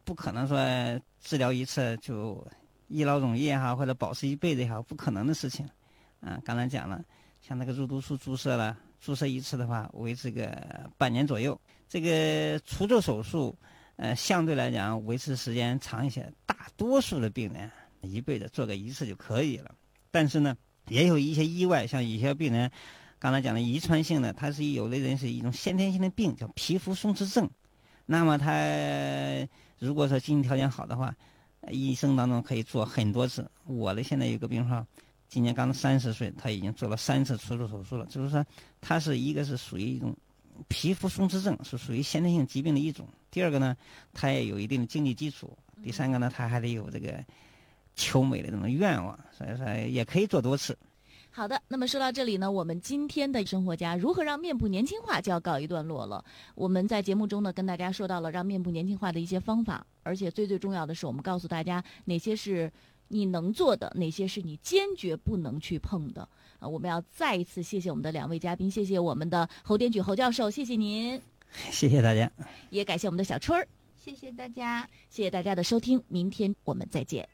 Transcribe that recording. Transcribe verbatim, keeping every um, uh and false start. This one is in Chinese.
不可能说治疗一次就一劳永逸哈，或者保持一辈子也好，不可能的事情。啊，刚才讲了，像那个肉毒素注射了，注射一次的话，维持个半年左右。这个除皱手术，呃，相对来讲维持时间长一些，大多数的病人一辈子做个一次就可以了。但是呢，也有一些意外，像有些病人，刚才讲的遗传性的，它是有的人是一种先天性的病，叫皮肤松弛症。那么他如果说经济条件好的话，一生当中可以做很多次。我的现在有个病号，今年刚三十岁，他已经做了三次除皱手术了。就是说，他是一个是属于一种皮肤松弛症，是属于先天性疾病的一种。第二个呢，他也有一定的经济基础。第三个呢，他还得有这个求美的这种愿望，所以说也可以做多次。 好的，那么说到这里呢，我们今天的生活家如何让面部年轻化就要告一段落了。我们在节目中呢跟大家说到了让面部年轻化的一些方法，而且最最重要的是我们告诉大家哪些是你能做的，哪些是你坚决不能去碰的。啊，我们要再一次谢谢我们的两位嘉宾，谢谢我们的侯典举侯教授，谢谢您， 谢谢大家， 也感谢我们的小春儿， 谢谢大家， 谢谢大家的收听，明天我们再见。